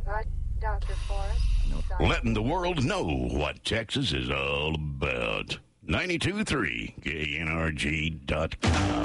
Dr. Forrest. Letting the world know what Texas is all about. 92.3 KNRG.com.